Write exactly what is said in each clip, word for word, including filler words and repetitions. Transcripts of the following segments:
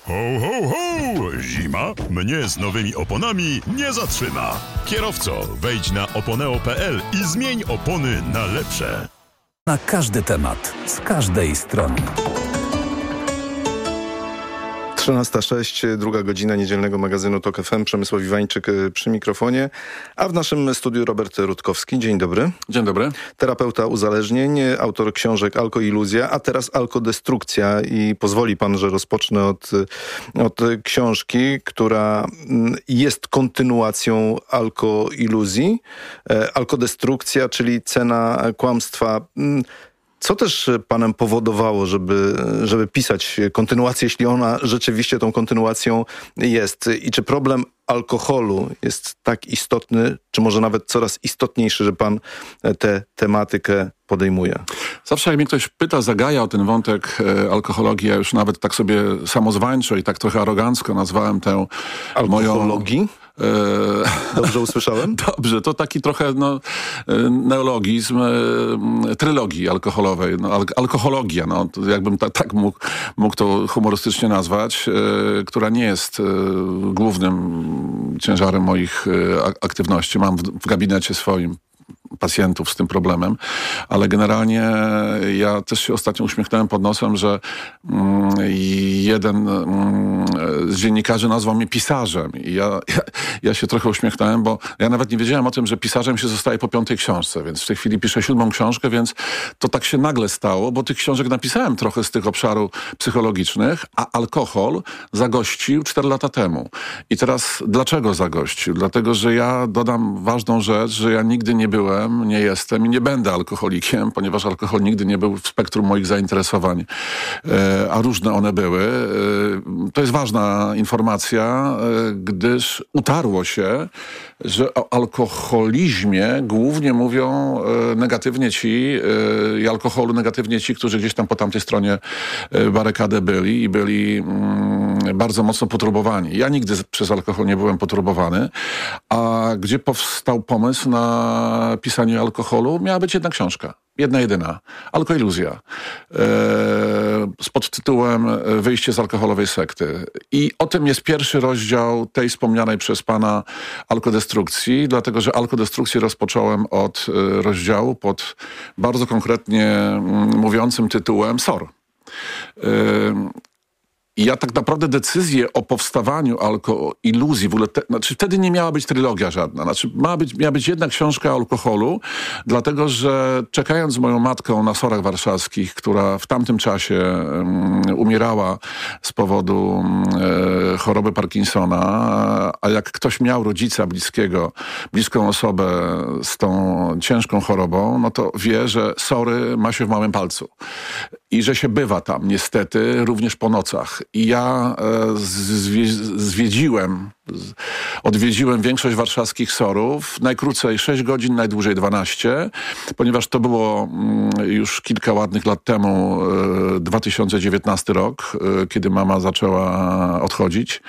Ho, ho, ho! Zima mnie z nowymi oponami nie zatrzyma. Kierowco, wejdź na oponeo kropka pe el i zmień opony na lepsze. Na każdy temat, z każdej strony. trzynasta sześć, druga godzina niedzielnego magazynu Tok F M. Przemysław Iwańczyk przy mikrofonie, a w naszym studiu Robert Rutkowski. Dzień dobry. Dzień dobry. Terapeuta uzależnień, autor książek Alkoiluzja, a teraz Alkodestrukcja. I pozwoli pan, że rozpocznę od, od książki, która jest kontynuacją Alkoiluzji. Alkodestrukcja, czyli cena kłamstwa. Co też panem powodowało, żeby, żeby pisać kontynuację, jeśli ona rzeczywiście tą kontynuacją jest? I czy problem alkoholu jest tak istotny, czy może nawet coraz istotniejszy, że pan tę tematykę podejmuje? Zawsze jak mnie ktoś pyta, zagaja o ten wątek e, alkohologii, ja już nawet tak sobie samozwańczo i tak trochę arogancko nazwałem tę Alkohologii? moją... Dobrze usłyszałem? Dobrze, to taki trochę no, neologizm e, trylogii alkoholowej. No, al- alkohologia, no, to jakbym ta, tak mógł, mógł to humorystycznie nazwać, e, która nie jest e, głównym ciężarem moich e, aktywności. Mam w, w gabinecie swoim pacjentów z tym problemem, ale generalnie ja też się ostatnio uśmiechnąłem pod nosem, że mm, jeden mm, z dziennikarzy nazwał mnie pisarzem i ja, ja, ja się trochę uśmiechnąłem, bo ja nawet nie wiedziałem o tym, że pisarzem się zostaje po piątej książce, więc w tej chwili piszę siódmą książkę, więc to tak się nagle stało, bo tych książek napisałem trochę z tych obszarów psychologicznych, a alkohol zagościł cztery lata temu. I teraz dlaczego zagościł? Dlatego, że ja dodam ważną rzecz, że ja nigdy nie byłem, nie jestem i nie będę alkoholikiem, ponieważ alkohol nigdy nie był w spektrum moich zainteresowań, e, a różne one były. E, to jest ważna informacja, e, gdyż utarło się, że o alkoholizmie głównie mówią e, negatywnie ci, e, i alkoholu negatywnie ci, którzy gdzieś tam po tamtej stronie e, barykady byli i byli mm, bardzo mocno poturbowani. Ja nigdy przez alkohol nie byłem poturbowany, a gdzie powstał pomysł na pisanie alkoholu, miała być jedna książka. Jedna jedyna. Alkoiluzja. E, z podtytułem Wyjście z alkoholowej sekty. I o tym jest pierwszy rozdział tej wspomnianej przez pana alkodestrukcji, dlatego że alkodestrukcję rozpocząłem od e, rozdziału pod bardzo konkretnie m, mówiącym tytułem S O R. E, I ja tak naprawdę decyzję o powstawaniu Alkoiluzji, w ogóle te, znaczy wtedy nie miała być trylogia żadna. Znaczy ma być, miała być jedna książka o alkoholu, dlatego że czekając z moją matką na Sorach Warszawskich, która w tamtym czasie um, umierała z powodu um, choroby Parkinsona, a jak ktoś miał rodzica bliskiego, bliską osobę z tą ciężką chorobą, no to wie, że Sory ma się w małym palcu. I że się bywa tam niestety również po nocach. I ja e, zwie, zwiedziłem, z, odwiedziłem większość warszawskich sorów. Najkrócej sześć godzin, najdłużej dwanaście, ponieważ to było mm, już kilka ładnych lat temu, e, dwa tysiące dziewiętnasty rok, e, kiedy mama zaczęła odchodzić.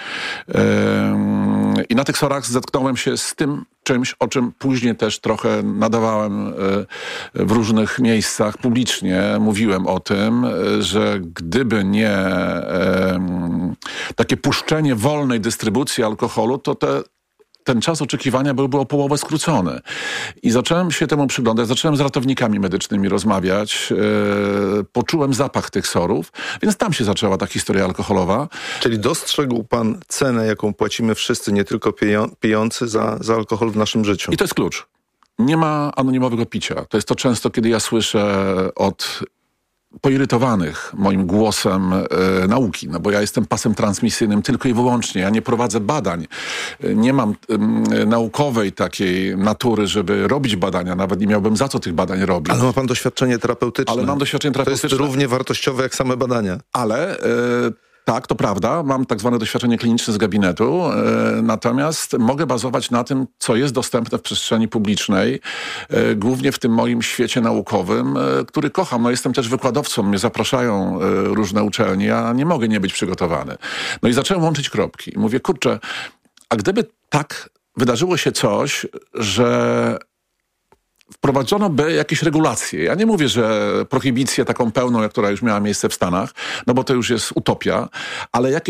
E, I na tych sorach zetknąłem się z tym czymś, o czym później też trochę nadawałem e, w różnych miejscach publicznie. Mówiłem o tym, e, że gdyby nie e, takie puszczenie wolnej dystrybucji alkoholu, to te ten czas oczekiwania byłby o połowę skrócony. I zacząłem się temu przyglądać, zacząłem z ratownikami medycznymi rozmawiać, e, poczułem zapach tych sorów, więc tam się zaczęła ta historia alkoholowa. Czyli dostrzegł pan cenę, jaką płacimy wszyscy, nie tylko piją- pijący za, za alkohol w naszym życiu. I to jest klucz. Nie ma anonimowego picia. To jest to często, kiedy ja słyszę od poirytowanych moim głosem e, nauki, no bo ja jestem pasem transmisyjnym tylko i wyłącznie. Ja nie prowadzę badań. E, nie mam e, naukowej takiej natury, żeby robić badania. Nawet nie miałbym za co tych badań robić. Ale ma pan doświadczenie terapeutyczne. Ale mam doświadczenie terapeutyczne. To jest równie wartościowe jak same badania. Ale... E, Tak, to prawda. Mam tak zwane doświadczenie kliniczne z gabinetu, e, natomiast mogę bazować na tym, co jest dostępne w przestrzeni publicznej, e, głównie w tym moim świecie naukowym, e, który kocham. No, jestem też wykładowcą, mnie zapraszają e, różne uczelnie, a nie mogę nie być przygotowany. No i zacząłem łączyć kropki. Mówię, kurczę, a gdyby tak wydarzyło się coś, że wprowadzono by jakieś regulacje. Ja nie mówię, że prohibicję taką pełną, jak która już miała miejsce w Stanach, no bo to już jest utopia, ale jakieś